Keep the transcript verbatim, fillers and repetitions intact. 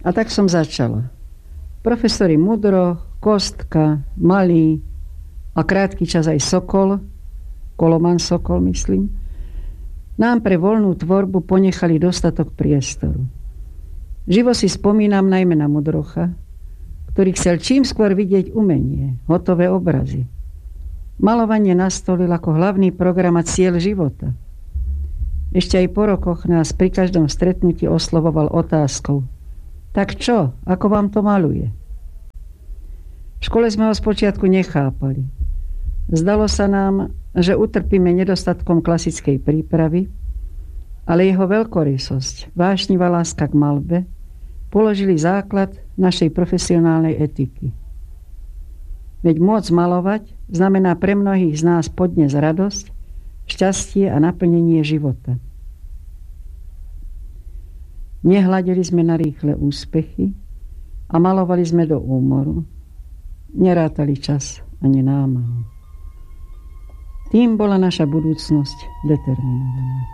A tak som začala. Profesori Mudro, Kostka, Malý a krátky čas aj Sokol, Koloman Sokol myslím, nám pre voľnú tvorbu ponechali dostatok priestoru. Živo si spomínam najmä na Mudrocha, ktorý chcel čím skôr vidieť umenie, hotové obrazy. Malovanie nastolil ako hlavný program a cieľ života. Ešte aj po rokoch nás pri každom stretnutí oslovoval otázkou: tak čo, ako vám to maluje? V škole sme ho spočiatku nechápali. Zdalo sa nám, že utrpíme nedostatkom klasickej prípravy, ale jeho veľkorysosť, vášnivá láska k maľbe položili základ našej profesionálnej etiky. Veď môcť malovať znamená pre mnohých z nás podnes radosť, šťastie a naplnenie života. Nehľadeli sme na rýchle úspechy a malovali sme do úmoru. Nerátali čas ani námahu. Tým bola naša budúcnosť determinovaná.